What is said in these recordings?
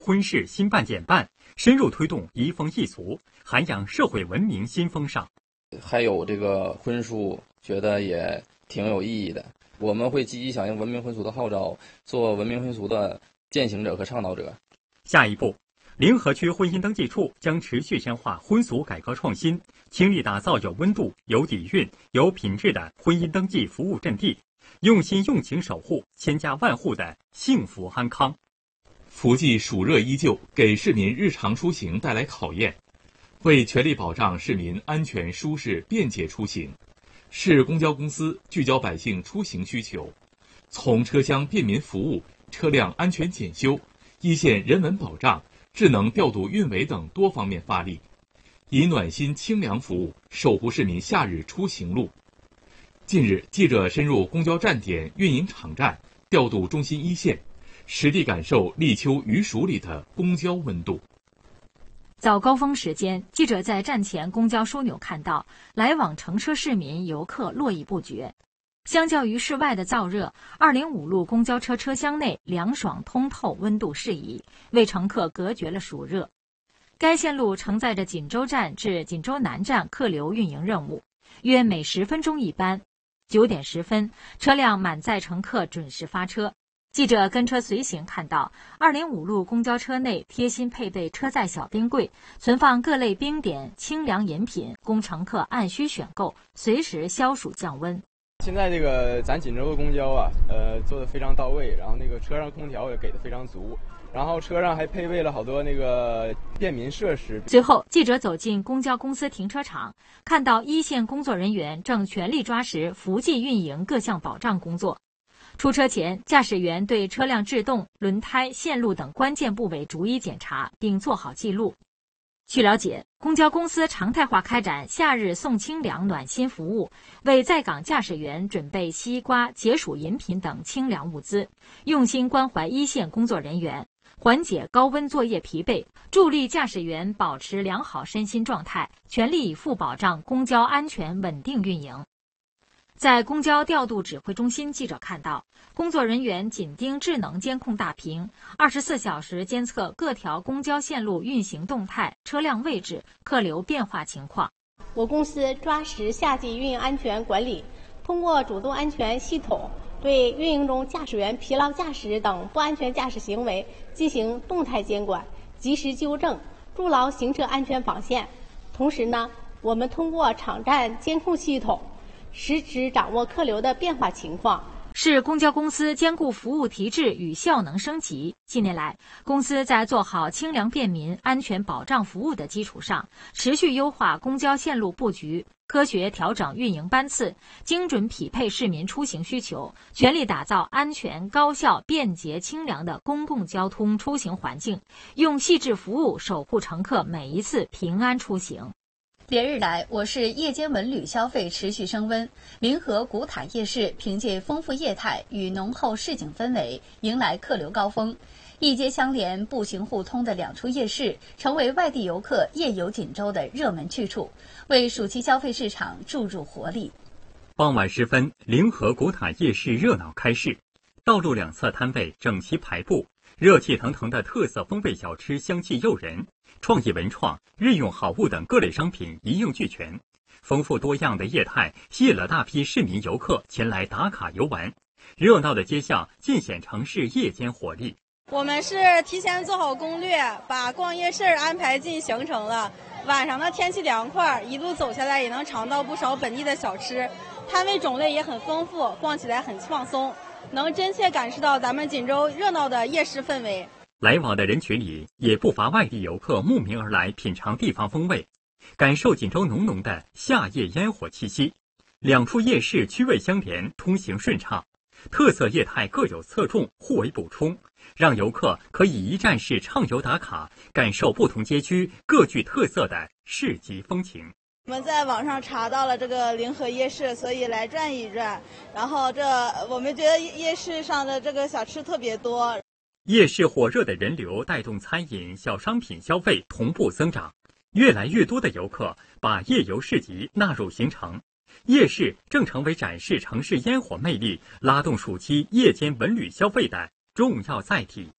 婚事新办简办，深入推动移风易俗，涵养社会文明新风尚。 还有这个婚书，觉得也挺有意义的。我们会积极响应文明婚俗的号召，做文明婚俗的践行者和倡导者。 下一步，临河区婚姻登记处将持续深化婚俗改革创新，倾力打造有温度、有底蕴、有品质的婚姻登记服务阵地，用心用情守护千家万户的幸福安康。 福记暑热依旧，给市民日常出行带来考验。为全力保障市民安全、舒适、便捷出行，市公交公司聚焦百姓出行需求，从车厢便民服务、车辆安全检修、一线人文保障、智能调度运维等多方面发力，以暖心清凉服务守护市民夏日出行路。近日，记者深入公交站点、运营场站，调度中心一线，实地感受立秋余暑里的公交温度。 早高峰时间，记者在站前公交枢纽看到，来往乘车市民游客络绎不绝。相较于室外的燥热，205路公交车车厢内凉爽通透，温度适宜，为乘客隔绝了暑热。该线路承载着锦州站至锦州南站客流运营任务，约每10分钟一班。9点10分，车辆满载乘客准时发车。记者跟车随行看到，205路公交车内贴心配备车载小冰柜，存放各类冰点、清凉饮品，供乘客按需选购，随时消暑降温。 现在这个咱锦州的公交啊，做得非常到位，然后那个车上空调也给得非常足，然后车上还配备了好多那个便民设施。 随后，记者走进公交公司停车场，看到一线工作人员正全力抓实福记运营各项保障工作。出车前，驾驶员对车辆制动、轮胎、线路等关键部位逐一检查，并做好记录。据了解，公交公司常态化开展夏日送清凉暖心服务，为在岗驾驶员准备西瓜、解暑饮品等清凉物资，用心关怀一线工作人员，缓解高温作业疲惫，助力驾驶员保持良好身心状态，全力以赴保障公交安全稳定运营。在公交调度指挥中心，记者看到，工作人员紧盯智能监控大屏，24小时监测各条公交线路运行动态、车辆位置、客流变化情况。 我公司抓实夏季运营安全管理，通过主动安全系统对运营中驾驶员疲劳驾驶等不安全驾驶行为进行动态监管，及时纠正，筑牢行车安全防线。同时呢，我们通过场站监控系统实时掌握客流的变化情况。 市公交公司兼顾服务提质与效能升级。近年来，公司在做好清凉便民、安全保障服务的基础上，持续优化公交线路布局，科学调整运营班次，精准匹配市民出行需求，全力打造安全、高效、便捷、清凉的公共交通出行环境，用细致服务守护乘客每一次平安出行。 连日来，我市夜间文旅消费持续升温，临河古塔夜市凭借丰富业态与浓厚市井氛围，迎来客流高峰。一街相连、步行互通的2处夜市，成为外地游客夜游锦州的热门去处，为暑期消费市场注入活力。 傍晚时分，临河古塔夜市热闹开市，道路两侧摊位整齐排布，热气腾腾的特色风味小吃香气诱人。创意文创、日用好物等各类商品一应俱全，丰富多样的业态吸引了大批市民游客前来打卡游玩。热闹的街巷尽显城市夜间活力。 我们是提前做好攻略，把逛夜市安排进行程了。晚上的天气凉快，一路走下来也能尝到不少本地的小吃，摊位种类也很丰富，逛起来很放松，能真切感受到咱们锦州热闹的夜市氛围。 来往的人群里也不乏外地游客慕名而来品尝地方风味，感受锦州浓浓的夏夜烟火气息。2处夜市区位相连，通行顺畅，特色业态各有侧重，互为补充，让游客可以一站式畅游打卡，感受不同街区各具特色的市集风情。 我们在网上查到了这个临河夜市，所以来转一转。然后我们觉得夜市上的这个小吃特别多。 夜市火热的人流带动餐饮、小商品消费同步增长，越来越多的游客把夜游市集纳入行程。夜市正成为展示城市烟火魅力、拉动暑期夜间文旅消费的重要载体。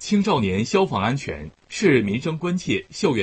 青少年消防安全是民生关切，校园